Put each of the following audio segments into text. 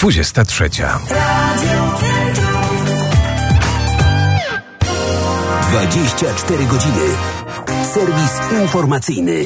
23. 24 godziny. Serwis informacyjny.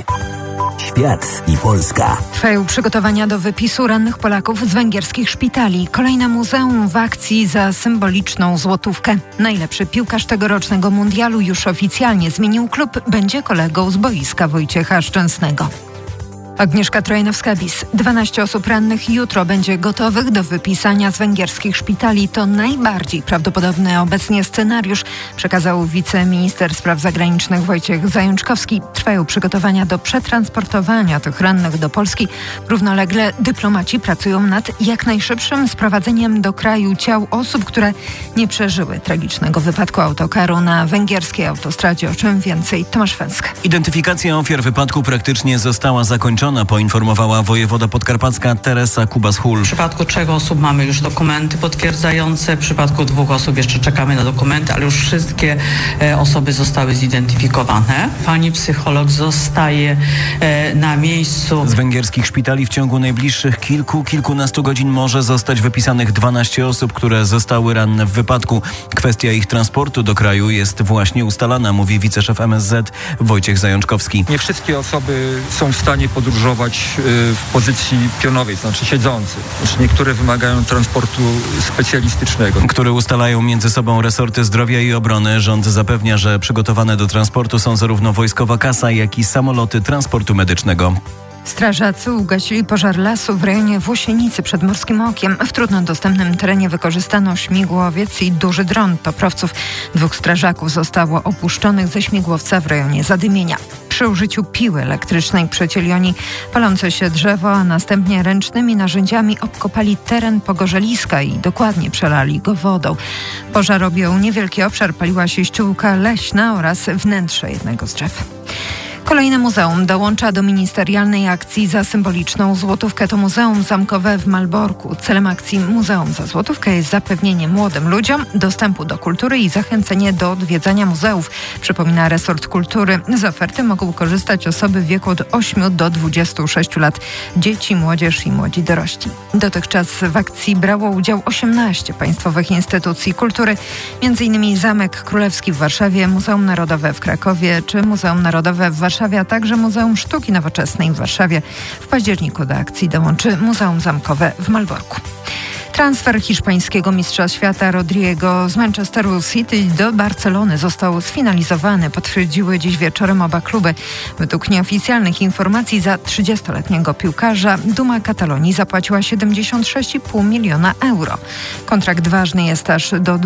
Świat i Polska. Trwają przygotowania do wypisu rannych Polaków z węgierskich szpitali. Kolejne muzeum w akcji za symboliczną złotówkę. Najlepszy piłkarz tegorocznego mundialu już oficjalnie zmienił klub. Będzie kolegą z boiska Wojciecha Szczęsnego. Agnieszka Trojanowska-Bis. 12 osób rannych jutro będzie gotowych do wypisania z węgierskich szpitali. To najbardziej prawdopodobny obecnie scenariusz, przekazał wiceminister spraw zagranicznych Wojciech Zajączkowski. Trwają przygotowania do przetransportowania tych rannych do Polski. Równolegle dyplomaci pracują nad jak najszybszym sprowadzeniem do kraju ciał osób, które nie przeżyły tragicznego wypadku autokaru na węgierskiej autostradzie. O czym więcej Tomasz Węsk. Identyfikacja ofiar wypadku praktycznie została zakończona, poinformowała wojewoda podkarpacka Teresa Kubas-Hul. W przypadku 3 osób mamy już dokumenty potwierdzające, w przypadku 2 osób jeszcze czekamy na dokumenty, ale już wszystkie osoby zostały zidentyfikowane. Pani psycholog zostaje na miejscu. Z węgierskich szpitali w ciągu najbliższych kilkunastu godzin może zostać wypisanych 12 osób, które zostały ranne w wypadku. Kwestia ich transportu do kraju jest właśnie ustalana, mówi wiceszef MSZ Wojciech Zajączkowski. Nie wszystkie osoby są w stanie podróżować w pozycji pionowej, znaczy siedzący. Niektóre wymagają transportu specjalistycznego, który ustalają między sobą resorty zdrowia i obrony. Rząd zapewnia, że przygotowane do transportu są zarówno wojskowa kasa, jak i samoloty transportu medycznego. Strażacy ugasili pożar lasu w rejonie Włosienicy przed Morskim Okiem. W trudno dostępnym terenie wykorzystano śmigłowiec i duży dron toprowców. 2 strażaków zostało opuszczonych ze śmigłowca w rejonie zadymienia. Przy użyciu piły elektrycznej przecięli oni palące się drzewo, a następnie ręcznymi narzędziami obkopali teren pogorzeliska i dokładnie przelali go wodą. Pożar objął niewielki obszar, paliła się ściółka leśna oraz wnętrze jednego z drzew. Kolejne muzeum dołącza do ministerialnej akcji za symboliczną złotówkę. To Muzeum Zamkowe w Malborku. Celem akcji Muzeum za Złotówkę jest zapewnienie młodym ludziom dostępu do kultury i zachęcenie do odwiedzania muzeów. Przypomina resort kultury. Z oferty mogą korzystać osoby w wieku od 8 do 26 lat. Dzieci, młodzież i młodzi dorośli. Dotychczas w akcji brało udział 18 państwowych instytucji kultury, m.in. Zamek Królewski w Warszawie, Muzeum Narodowe w Krakowie czy Muzeum Narodowe w Warszawie, a także Muzeum Sztuki Nowoczesnej w Warszawie. W październiku do akcji dołączy Muzeum Zamkowe w Malborku. Transfer hiszpańskiego mistrza świata Rodriego z Manchesteru City do Barcelony został sfinalizowany. Potwierdziły dziś wieczorem oba kluby. Według nieoficjalnych informacji za 30-letniego piłkarza Duma Katalonii zapłaciła 76,5 miliona euro. Kontrakt ważny jest aż do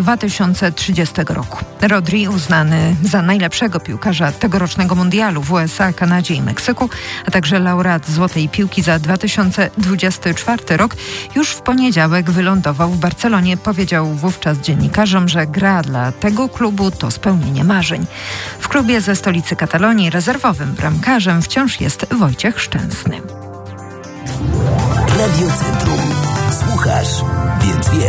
2030 roku. Rodri, uznany za najlepszego piłkarza tegorocznego mundialu w USA, Kanadzie i Meksyku, a także laureat Złotej Piłki za 2024 rok, już w poniedziałek wylądował w Barcelonie. Powiedział wówczas dziennikarzom, że gra dla tego klubu to spełnienie marzeń. W klubie ze stolicy Katalonii rezerwowym bramkarzem wciąż jest Wojciech Szczęsny. Radio Centrum. Słuchasz, więc wiesz.